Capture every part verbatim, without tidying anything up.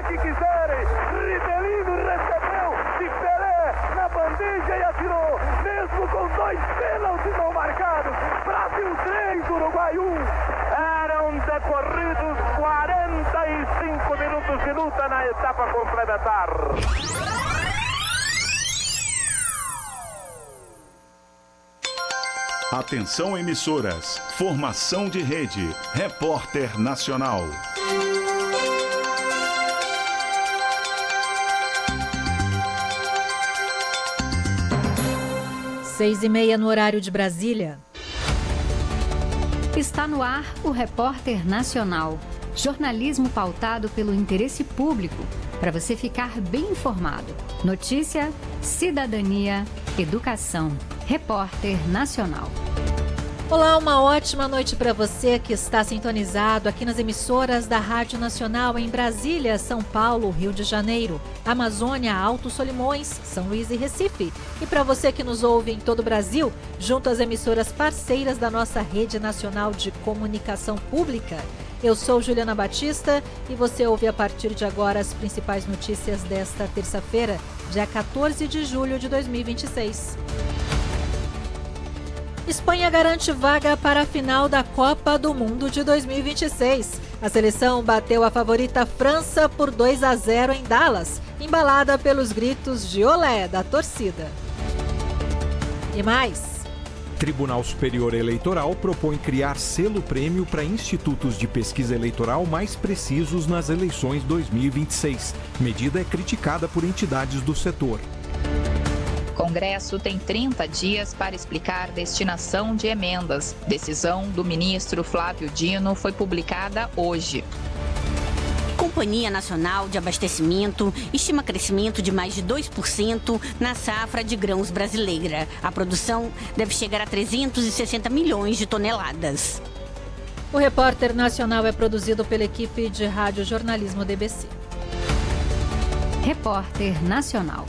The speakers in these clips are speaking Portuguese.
hora que quiserem. Rivelino recebeu de Pelé na bandeja e atirou, mesmo com dois pênaltis não marcados. Brasil três, Uruguai um. Eram decorridos quarenta e cinco minutos de luta na etapa complementar. Atenção, emissoras. Formação de rede. Repórter Nacional. Seis e meia no horário de Brasília. Está no ar o Repórter Nacional. Jornalismo pautado pelo interesse público, para você ficar bem informado. Notícia, cidadania, educação. Repórter Nacional. Olá, uma ótima noite para você que está sintonizado aqui nas emissoras da Rádio Nacional em Brasília, São Paulo, Rio de Janeiro, Amazônia, Alto Solimões, São Luís e Recife. E para você que nos ouve em todo o Brasil, junto às emissoras parceiras da nossa Rede Nacional de Comunicação Pública. Eu sou Juliana Batista e você ouve a partir de agora as principais notícias desta terça-feira, dia quatorze de julho de dois mil e vinte e seis. Espanha garante vaga para a final da Copa do Mundo de dois mil e vinte e seis. A seleção bateu a favorita França por dois a zero em Dallas, embalada pelos gritos de olé da torcida. E mais... Tribunal Superior Eleitoral propõe criar selo-prêmio para institutos de pesquisa eleitoral mais precisos nas eleições dois mil e vinte e seis. Medida é criticada por entidades do setor. Congresso tem trinta dias para explicar destinação de emendas. Decisão do ministro Flávio Dino foi publicada hoje. Companhia Nacional de Abastecimento estima crescimento de mais de dois por cento na safra de grãos brasileira. A produção deve chegar a trezentos e sessenta milhões de toneladas. O Repórter Nacional é produzido pela equipe de Rádio Jornalismo D B C. Repórter Nacional.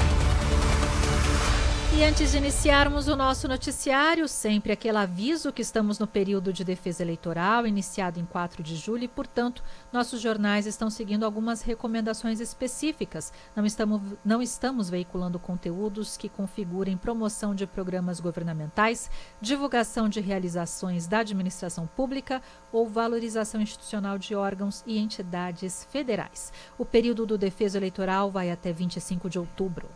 E antes de iniciarmos o nosso noticiário, sempre aquele aviso que estamos no período de defesa eleitoral, iniciado em quatro de julho, e, portanto, nossos jornais estão seguindo algumas recomendações específicas. Não estamos, não estamos veiculando conteúdos que configurem promoção de programas governamentais, divulgação de realizações da administração pública ou valorização institucional de órgãos e entidades federais. O período do defesa eleitoral vai até vinte e cinco de outubro.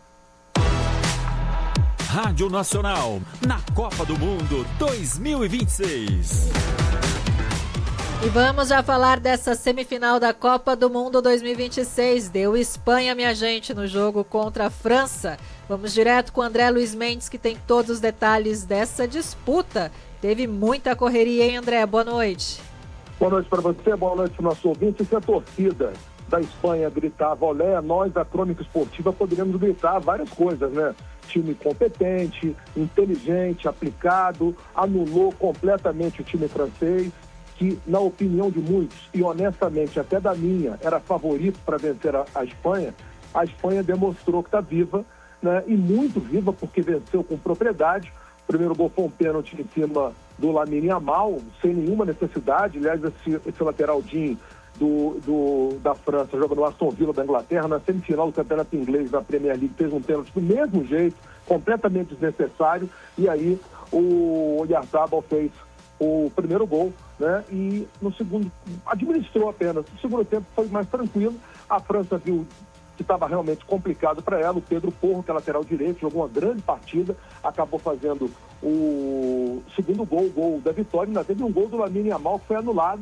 Rádio Nacional, na Copa do Mundo dois mil e vinte e seis. E vamos já falar dessa semifinal da Copa do Mundo dois mil e vinte e seis. Deu Espanha, minha gente, no jogo contra a França. Vamos direto com o André Luiz Mendes, que tem todos os detalhes dessa disputa. Teve muita correria, hein, André? Boa noite. Boa noite para você, boa noite para o nosso ouvinte. Se a torcida da Espanha gritava olé, nós da Crônica Esportiva poderíamos gritar várias coisas, né? Time competente, inteligente, aplicado, anulou completamente o time francês, que, na opinião de muitos, e honestamente até da minha, era favorito para vencer a, a Espanha. A Espanha demonstrou que está viva, né? E muito viva, porque venceu com propriedade. O primeiro gol foi um pênalti em cima do Lamine Yamal, sem nenhuma necessidade. Aliás, esse, esse lateral Dinho Do, do, da França, joga no Aston Villa da Inglaterra, na semifinal do campeonato inglês da Premier League, fez um pênalti do mesmo jeito, completamente desnecessário, e aí o Oyarzabal fez o primeiro gol, né, e no segundo, administrou apenas. No segundo tempo foi mais tranquilo, a França viu que estava realmente complicado para ela. O Pedro Porro, que é lateral direito, jogou uma grande partida, acabou fazendo o segundo gol, o gol da vitória, ainda teve um gol do Lamine Yamal que foi anulado,